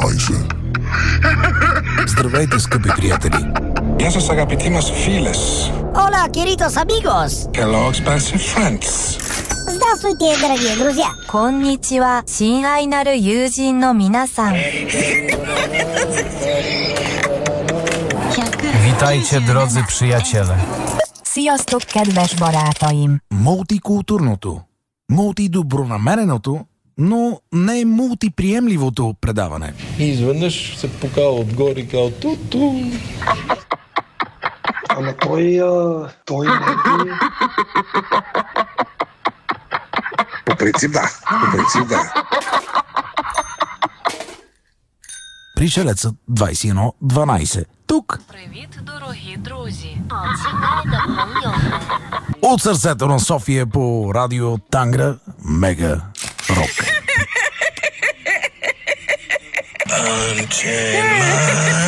12. Здравейте, скъпи приятели! Γεια σας αγαπητοί μας φίλες. Hola, queridos amigos! Hello, expensive friends. Здравствуйте, дорогие друзья! こんにちは、親愛なる友人の皆さん。 Witajcie, drodzy przyjaciele. Sziasztok, kedves barátaim! Мултикултурното, мултидобронамереното, но не мултиприемливото предаване. И изведнъж се покава отгоре и казва ту-ту. Ама той не е... По принцип да. Пришелецът 2112. Тук. Привіт, дорогі друзі. От сърцето на София по радио Тангра Мега Рок. Unchain my